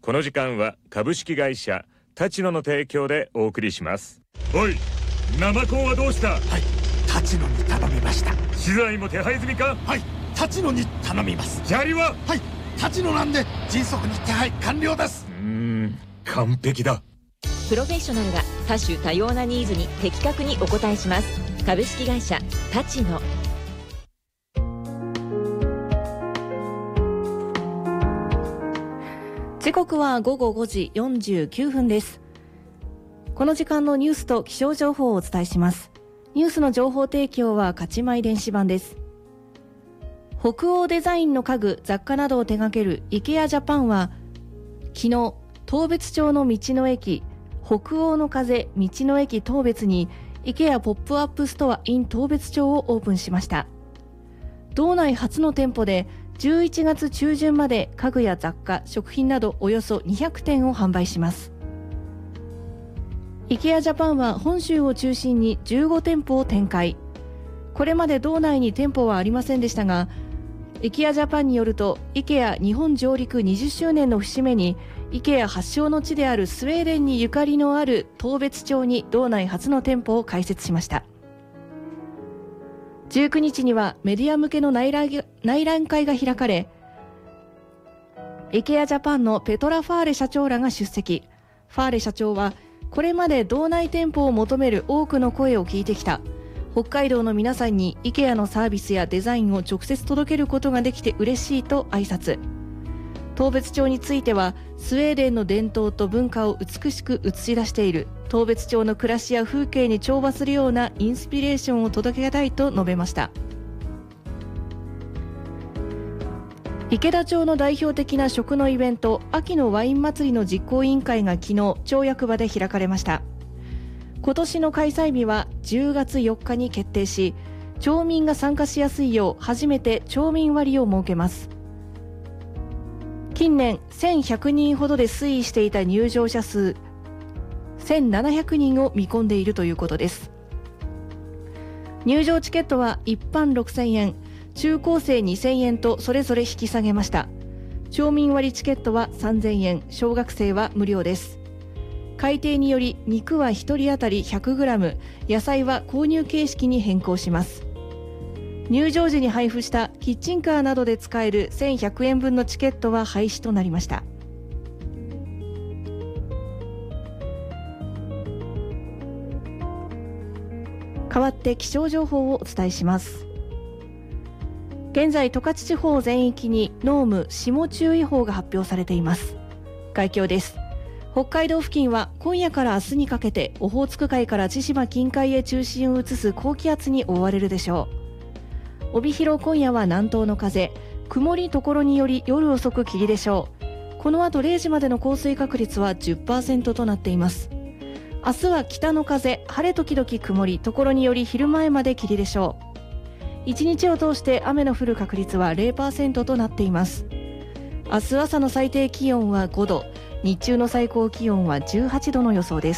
この時間は株式会社立野の提供でお送りします。おい、生コンはどうした？ はい、立野に頼みました。 資材も手配済みか？ はい、立野に頼みます。 砂利は？ はい、立野なんで迅速に手配完了です。 完璧だ。 プロフェッショナルが多種多様なニーズに的確にお答えします。株式会社立野。 時刻は午後5時49分です。この時間のニュースと気象情報をお伝えします。ニュースの情報提供は勝前電子版です。北欧デザインの家具雑貨などを手掛ける IKEA ジャパンは昨日、当別町の道の駅北欧の風道の駅当別に IKEA ポップアップストア in 当別町をオープンしました。道内初の店舗で11月中旬まで家具や雑貨、食品などおよそ200点を販売します。IKEA ジャパンは本州を中心に15店舗を展開。これまで道内に店舗はありませんでしたが、IKEA ジャパンによると IKEA 日本上陸20周年の節目に IKEA 発祥の地であるスウェーデンにゆかりのある当別町に道内初の店舗を開設しました。19日にはメディア向けの内覧会が開かれ、IKEA ジャパンのペトラ・ファーレ社長らが出席。ファーレ社長は、これまで道内店舗を求める多くの声を聞いてきた。北海道の皆さんに IKEA のサービスやデザインを直接届けることができて嬉しいと挨拶。当別町については、スウェーデンの伝統と文化を美しく映し出している。当別町の暮らしや風景に調和するようなインスピレーションを届けたいと述べました。池田町の代表的な食のイベント、秋のワイン祭りの実行委員会が昨日、町役場で開かれました。今年の開催日は10月4日に決定し、町民が参加しやすいよう初めて町民割を設けます。近年1100人ほどで推移していた入場者数1700人を見込んでいるということです。入場チケットは一般6000円、中高生2000円とそれぞれ引き下げました。町民割チケットは3000円、小学生は無料です。改定により肉は1人当たり 100g、野菜は購入形式に変更します。入場時に配布したキッチンカーなどで使える1100円分のチケットは廃止となりました。代わって気象情報をお伝えします。現在、十勝地方全域に濃霧霜注意報が発表されています。概況です。北海道付近は今夜から明日にかけてオホーツク海から千島近海へ中心を移す高気圧に覆われるでしょう。帯広、今夜は南東の風、曇りところにより夜遅く霧でしょう。この後0時までの降水確率は 10% となっています。明日は北の風、晴れ時々曇り、ところにより昼前まで霧でしょう。1日を通して雨の降る確率は 0% となっています。明日朝の最低気温は5度、日中の最高気温は18度の予想です。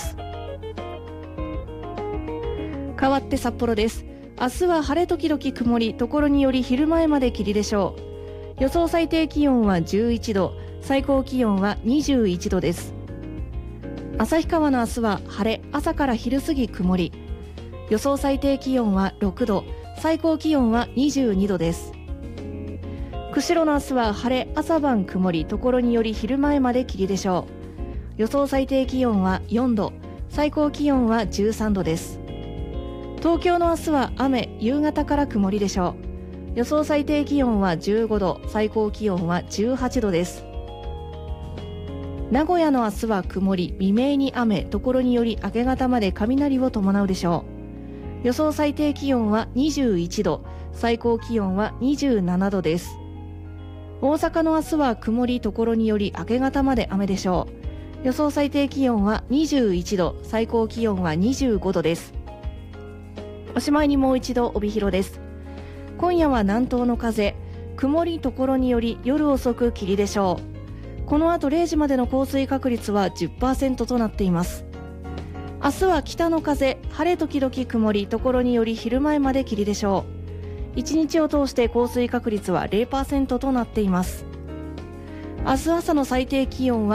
変わって札幌です。明日は晴れ時々曇り、ところにより昼前まで霧でしょう。予想最低気温は11度、最高気温は21度です。旭川の明日は晴れ、朝から昼過ぎ曇り。予想最低気温は6度、最高気温は22度です。釧路の明日は晴れ、朝晩曇り、ところにより昼前まで霧でしょう。予想最低気温は4度、最高気温は13度です。東京の明日は雨、夕方から曇りでしょう。予想最低気温は15度、最高気温は18度です。名古屋の明日は曇り、未明に雨、ところにより明け方まで雷を伴うでしょう。予想最低気温は21度、最高気温は27度です。大阪の明日は曇り、ところにより明け方まで雨でしょう。予想最低気温は21度、最高気温は25度です。おしまいにもう一度帯広です。今夜は南東の風、曇りところにより夜遅く霧でしょう。この後0時までの降水確率は 10% となっています。明日は北の風、晴れ時々曇り、ところにより昼前まで霧でしょう。1日を通して降水確率は 0% となっています。明日朝の最低気温は